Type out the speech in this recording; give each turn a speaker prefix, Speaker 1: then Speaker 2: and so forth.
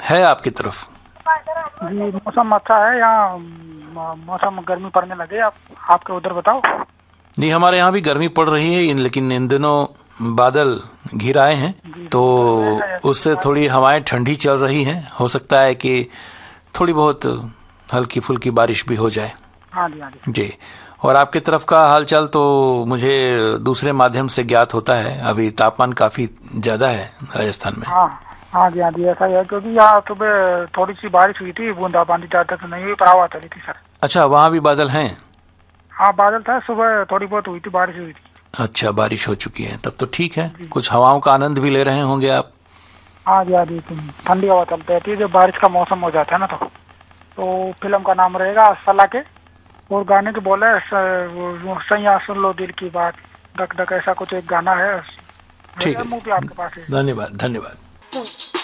Speaker 1: है आपकी तरफ?
Speaker 2: जी मौसम अच्छा है यहाँ। मौसम गर्मी पड़ने लगे। आपके उधर बताओ।
Speaker 1: नहीं, हमारे यहाँ भी गर्मी पड़ रही है, लेकिन इन दिनों बादल घिर आए हैं,
Speaker 2: जी
Speaker 1: तो
Speaker 2: जी, इधर भी ऐसा है
Speaker 1: उससे
Speaker 2: बारिश।
Speaker 1: थोड़ी हवाएं ठंडी चल रही हैं। हो सकता है कि थोड़ी बहुत हल्की फुल्की बारिश भी हो जाए।
Speaker 2: हाँ जी हाँ जी।
Speaker 1: जी। और आपकी तरफ का हालचाल तो मुझे दूसरे माध्यम से ज्ञात होता है। अभी तापमान काफ़ी ज़्यादा है राजस्थान में।
Speaker 2: हाँ हाँ जी ऐसा ही है, क्योंकि यहाँ सुबह थोड़ी सी बारिश हुई थी, बूंदाबांदी ज़्यादा तो नहीं हुई, पर हवा चली थी सर।
Speaker 1: अच्छा, वहाँ भी बादल हैं?
Speaker 2: हाँ बादल था, सुबह थोड़ी बहुत हुई थी, बारिश हुई थी।
Speaker 1: अच्छा, बारिश हो चुकी है, तब तो ठीक है।
Speaker 2: जी
Speaker 1: कुछ हवाओं का आनंद भी ले रहे होंगे आप।
Speaker 2: हाँ जी ठंडी हवा चलती रहती है जब बारिश का मौसम हो जाता है ना। तो फिल्म का नाम रहेगा सला के, और गाने के बोले सैया सुन लो दिल की बात, धक धक, ऐसा कुछ एक गाना है।
Speaker 1: ठीक
Speaker 2: है
Speaker 1: है।
Speaker 2: मूवी आपके पास है?
Speaker 1: धन्यवाद धन्यवाद।